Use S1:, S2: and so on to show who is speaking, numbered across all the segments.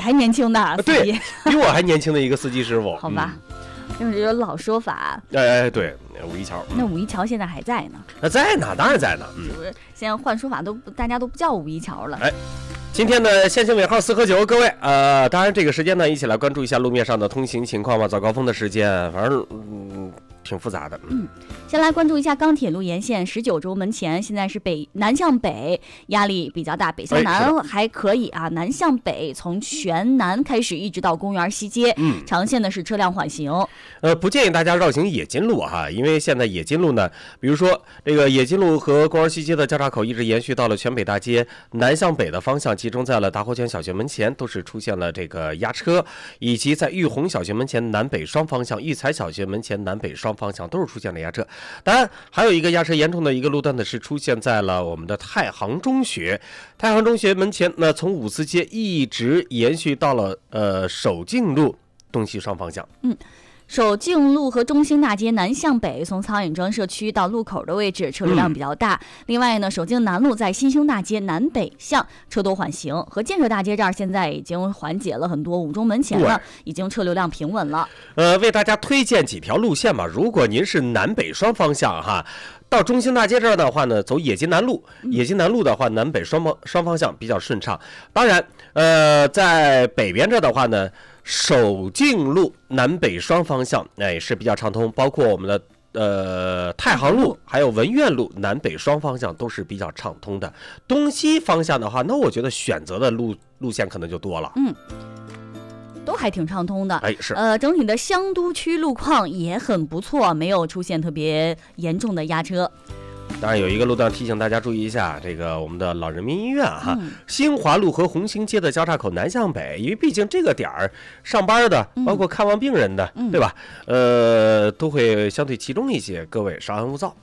S1: 还年轻的司机，
S2: 对，比我还年轻的一个司机师傅。
S1: 好吧，就是有老说法。
S2: 对，五一桥。
S1: 那五一桥现在还在呢？
S2: 在呢，当然在呢。
S1: 就是现在换说法大家都不叫五一桥了。
S2: 今天的限行尾号4和9，各位，当然这个时间呢，一起来关注一下路面上的通行情况吧。早高峰的时间，反正挺复杂的。
S1: 先来关注一下钢铁路沿线19周门前，现在是南向北压力比较大，北向南还可以啊。南向北从全南开始一直到公园西街，长线的是车辆缓行。
S2: 不建议大家绕行冶金路哈，因为现在冶金路呢，比如说这个冶金路和公园西街的交叉口一直延续到了全北大街，南向北的方向集中在了达活泉小学门前，都是出现了这个压车，以及在玉红小学门前南北双方向、育才小学门前南北双方向都是出现了压车。当然，还有一个压车严重的一个路段呢，是出现在了我们的太行中学。太行中学门前呢，从五四街一直延续到了守敬路东西双方向。
S1: 守敬路和中兴大街南向北，从苍蝇庄社区到路口的位置车流量比较大。另外呢，守敬南路在新兴大街南北向车多缓行，和建设大街这儿现在已经缓解了很多，五中门前了已经车流量平稳了。
S2: 为大家推荐几条路线吧。如果您是南北双方向哈，到中兴大街这儿的话呢，走冶金南路。冶金南路的话，南北双方向比较顺畅。当然，在北边这的话呢，守敬路南北双方向是比较畅通，包括我们的太行路还有文苑路南北双方向都是比较畅通的。东西方向的话，那我觉得选择的路线可能就多了。
S1: 都还挺畅通的。
S2: 是。
S1: 整体的香都区路况也很不错，没有出现特别严重的压车。
S2: 当然有一个路段提醒大家注意一下，这个我们的老人民医院哈，新华路和红星街的交叉口南向北，因为毕竟这个点儿上班的，包括看望病人的，对吧？都会相对集中一些，各位稍安勿躁。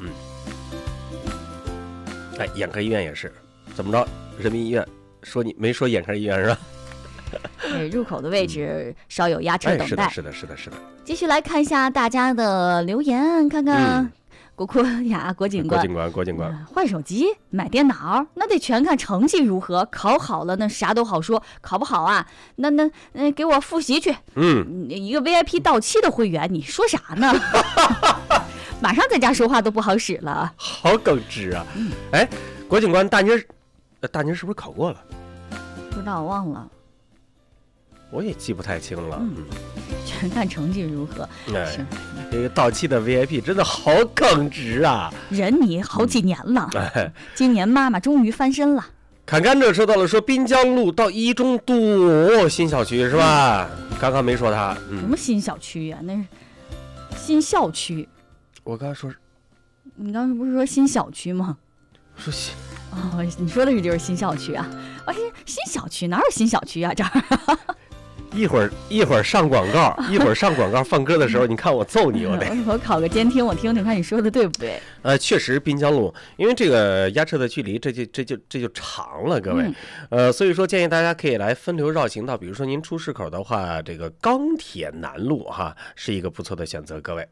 S2: 眼科医院也是，怎么着？人民医院说你没说眼科医院是吧？
S1: 入口的位置稍有压车等待。
S2: 是的。
S1: 继续来看一下大家的留言，看看。郭警官，换手机买电脑那得全看成绩如何，考好了那啥都好说，考不好啊那给我复习去。一个 VIP 到期的会员，你说啥呢？马上在家说话都不好使了。
S2: 好耿直啊！郭警官，大妮是不是考过了？
S1: 不知道，忘了。
S2: 我也记不太清了。
S1: 全看成绩如何。是
S2: 这个到期的 VIP 真的好耿直啊！
S1: 忍你好几年了。今年妈妈终于翻身了。
S2: 砍甘蔗说到了，说滨江路到一中都新小区是吧？刚刚没说他。
S1: 什么新小区呀？那是新校区。
S2: 我刚才说，
S1: 你刚刚不是说新小区吗？
S2: 说新。
S1: 你说的是就是新校区啊？新小区哪有新小区啊？这儿。
S2: 一会儿上广告，一会儿上广告放歌的时候，你看我揍你，
S1: 我考个监听，我听听看你说的对不对？
S2: 确实滨江路，因为这个压车的距离，这就长了，各位。所以说建议大家可以来分流绕行到，比如说您出市口的话，这个钢铁南路哈是一个不错的选择，各位。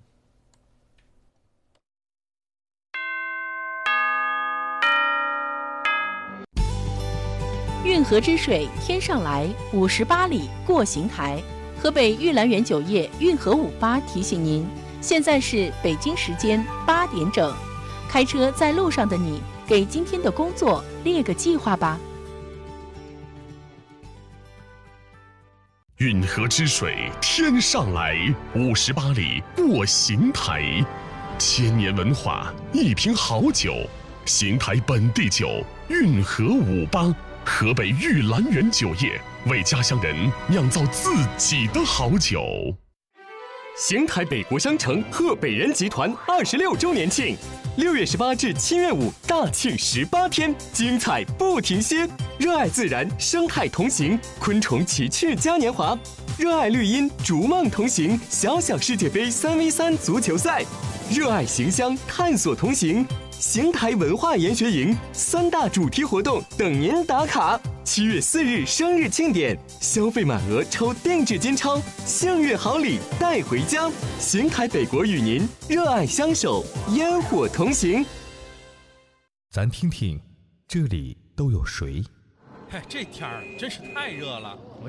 S3: 运河之水天上来，58里过邢台。河北玉兰园酒业运河58提醒您，现在是北京时间8点整。开车在路上的你，给今天的工作列个计划吧。
S4: 运河之水天上来，58里过邢台。千年文化，一瓶好酒，邢台本地酒，运河58。河北玉兰园酒业为家乡人酿造自己的好酒。
S5: 邢台北国商城贺北人集团26周年庆，6月18至7月5大庆18天，精彩不停歇。热爱自然，生态同行，昆虫奇趣嘉年华；热爱绿荫，逐梦同行，小小世界杯3v3足球赛；热爱邢乡，探索同行。邢台文化研学营3大主题活动等您打卡。7月4日生日庆典，消费满额抽定制金钞，幸运好礼带回家。邢台北国与您热爱相守，烟火同行。
S6: 咱听听，这里都有谁？
S7: 这天儿真是太热了。